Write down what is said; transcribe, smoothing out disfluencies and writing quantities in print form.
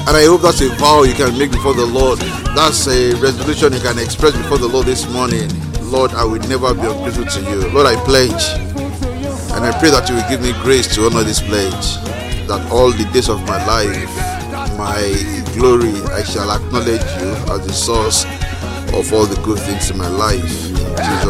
And I hope that's a vow you can make before the Lord. That's a resolution you can express before the Lord this morning. Lord, I will never be ungrateful to you. Lord, I pledge. And I pray that you will give me grace to honor this pledge. That all the days of my life, my glory, I shall acknowledge you as the source of all the good things in my life. In Jesus'